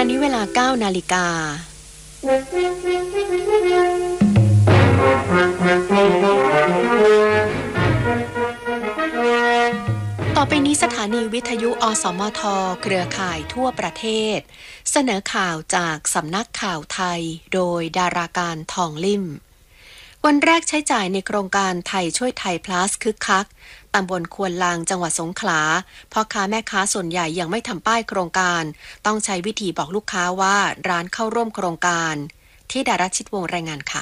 นี้เวลา 9 นาฬิกาต่อไปนี้สถานีวิทยุอสมทเครือข่ายทั่วประเทศเสนอข่าวจากสำนักข่าวไทยโดยดาราการทองลิ่มวันแรกใช้จ่ายในโครงการไทยช่วยไทย plus คึกคักตำบลควนลางจังหวัดสงขลาพ่อค้าแม่ค้าส่วนใหญ่ยังไม่ทำป้ายโครงการต้องใช้วิธีบอกลูกค้าว่าร้านเข้าร่วมโครงการที่ดาราชิดวงรายงานค่ะ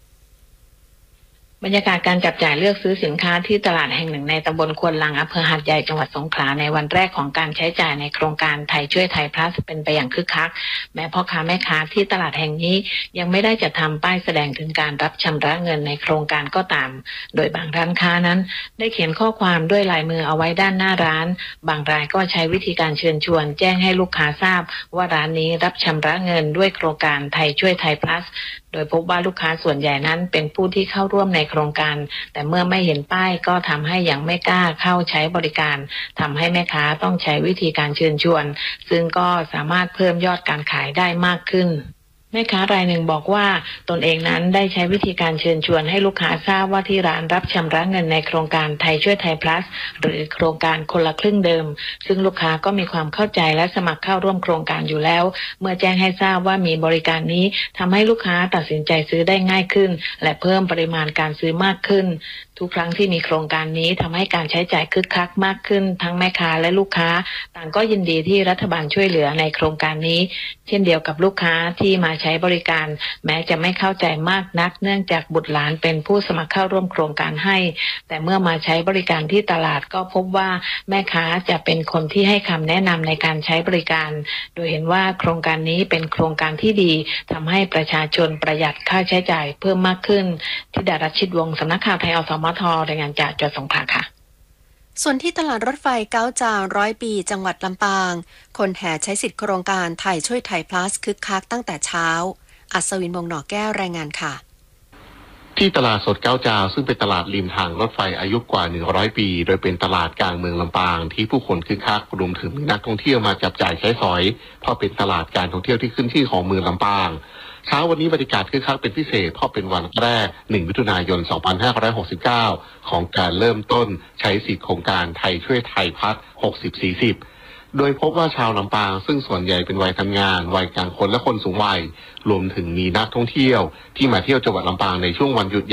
บรรยากาศการจับจ่ายเลือกซื้อสินค้าที่ตลาดแห่งหนึ่งในตำบลควนลังอำเภอหาดใหญ่จังหวัดสงขลาในวันแรกของการใช้จ่ายในโครงการไทยช่วยไทย plus เป็นไปอย่างคึกคักแม้พ่อค้าแม่ค้าที่ตลาดแห่งนี้ยังไม่ได้จัดทำป้ายแสดงถึงการรับชำระเงินในโครงการก็ตามโดยบางร้านค้านั้นได้เขียนข้อความด้วยลายมือเอาไว้ด้านหน้าร้านบางรายก็ใช้วิธีการเชิญชวนแจ้งให้ลูกค้าทราบว่าร้านนี้รับชำระเงินด้วยโครงการไทยช่วยไทย plusโดยพบว่าลูกค้าส่วนใหญ่นั้นเป็นผู้ที่เข้าร่วมในโครงการแต่เมื่อไม่เห็นป้ายก็ทำให้ยังไม่กล้าเข้าใช้บริการทำให้แม่ค้าต้องใช้วิธีการเชิญชวนซึ่งก็สามารถเพิ่มยอดการขายได้มากขึ้นแม่ค้ารายหนึ่งบอกว่าตนเองนั้นได้ใช้วิธีการเชิญชวนให้ลูกค้าทราบว่าที่ร้านรับชำระเงินในโครงการไทยช่วยไทย plus หรือโครงการคนละครึ่งเดิมซึ่งลูกค้าก็มีความเข้าใจและสมัครเข้าร่วมโครงการอยู่แล้วเมื่อแจ้งให้ทราบว่ามีบริการนี้ทำให้ลูกค้าตัดสินใจซื้อได้ง่ายขึ้นและเพิ่มปริมาณการซื้อมากขึ้นทุกครั้งที่มีโครงการนี้ทำให้การใช้จ่ายคึกคักมากขึ้นทั้งแม่ค้าและลูกค้าต่างก็ยินดีที่รัฐบาลช่วยเหลือในโครงการนี้เช่นเดียวกับลูกค้าที่มาใช้บริการแม้จะไม่เข้าใจมากนักเนื่องจากบุตรหลานเป็นผู้สมัครเข้าร่วมโครงการให้แต่เมื่อมาใช้บริการที่ตลาดก็พบว่าแม่ค้าจะเป็นคนที่ให้คำแนะนำในการใช้บริการโดยเห็นว่าโครงการนี้เป็นโครงการที่ดีทำให้ประชาชนประหยัดค่าใช้จ่ายเพิ่มมากขึ้นที่ดารัชชิดวงศ์สำนักข่าวไทยอสมทรายงานจากจังหวัดสงขลาค่ะส่วนที่ตลาดรถไฟเก้าจาว100 ปีจังหวัดลำปางคนแห่ใช้สิทธิโครงการไทยช่วยไทย plus คึกคักตั้งแต่เช้าอัศวินวงศ์หน่อแก้วรายงานค่ะที่ตลาดสดเก้าจาวซึ่งเป็นตลาดริมทางรถไฟอายุกว่า100 ปีโดยเป็นตลาดกลางเมืองลำปางที่ผู้คนคึกคักรวมถึงนักท่องเที่ยวมาจับจ่ายใช้สอยเพราะเป็นตลาดการท่องเที่ยวที่ขึ้นชื่อของเมืองลำปางเช้าวันนี้บรรยากาศคึกคักเป็นพิเศษเพราะเป็นวันแรก1 มิถุนายน 2569ของการเริ่มต้นใช้สิทธิโครงการไทยช่วยไทยพัฒน์60-40โดยพบว่าชาวลำปางซึ่งส่วนใหญ่เป็นวัยทำงานวัยกลางคนและคนสูงวัยรวมถึงมีนักท่องเที่ยวที่มาเที่ยวจังหวัดลำปางในช่วงวันหยุด